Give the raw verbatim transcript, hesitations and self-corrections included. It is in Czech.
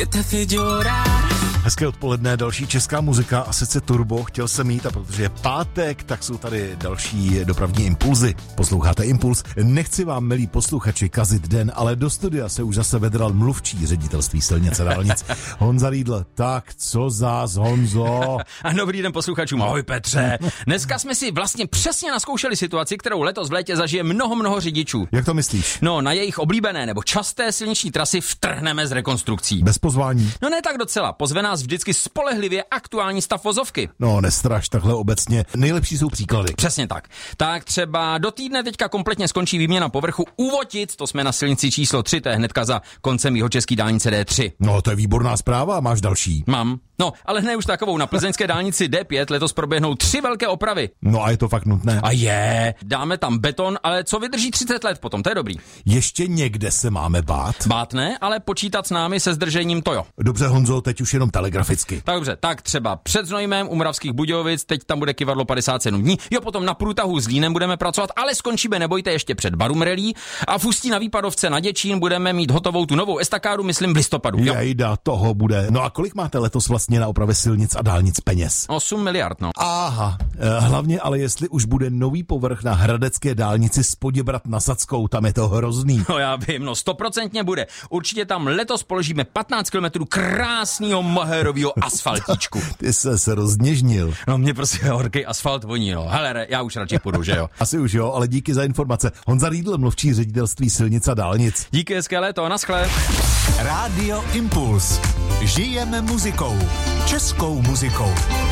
Hezké odpoledne, další česká muzika a sice Turbo, chtěl jsem mít, a protože je pátek, tak jsou tady další dopravní impulzy. Posloucháte Impuls. Nechci vám, milí posluchači, kazit den, ale do studia se už zase vedral mluvčí ředitelství silnic a dálnic Honza Riedl. Tak co zás, Honzo? A dobrý den posluchačům, ahoj Petře. Dneska jsme si vlastně přesně naskoušeli situaci, kterou letos v létě zažije mnoho, mnoho řidičů. Jak to myslíš? No, na jejich oblíbené nebo časté silniční trasy vtrhneme s rekonstrukcí. Bez pozvání? No ne tak docela, pozve nás vždycky spolehlivě aktuální stav vozovky. No, nestraš takhle obecně, nejlepší jsou příklady. Přesně tak. Tak třeba do týdne teďka kompletně skončí výměna povrchu Úvotic, to jsme na silnici číslo tři, to je hnedka za koncem jihočeský dálnice D tři. No, to je výborná zpráva, máš další? Mám. No, ale ne už takovou, na plzeňské dálnici D pět letos proběhnou tři velké opravy. No a je to fakt nutné. A je, dáme tam beton, ale co vydrží třicet let potom, to je dobrý. Ještě někde se máme bát? Bát ne, ale počítat s námi se zdržením to jo. Dobře, Honzo, teď už jenom telegraficky. Tak dobře, tak třeba před Znojmem u Moravských Budějovic, teď tam bude kyvadlo padesát sedm dní, jo potom na průtahu s Línem budeme pracovat, ale skončíme, nebojte, ještě před Barumrelí a v Ústí na Výpadovce na Děčín budeme mít hotovou tu novou estakádu, myslím v listopadu. Jo. Jejda, toho bude. No a kolik máte letos vlastně na opravy silnic a dálnic peněz? osm miliard, no. Aha, hlavně ale jestli už bude nový povrch na hradecké dálnici z Poděbrad na Sackou, tam je to hrozný. No já vím, no stoprocentně bude. Určitě tam letos položíme patnáct kilometrů krásného mahérového asfaltíčku. Ty se se rozněžnil. No mě prostě horký asfalt voní, no. Hele, já už radši půjdu, že jo. Asi už jo, ale díky za informace. Honza Riedl, mluvčí ředitelství silnic a dálnic. Díky, hezké léto, naschle. Rádio Impuls. Žijeme muzikou. Českou muzikou.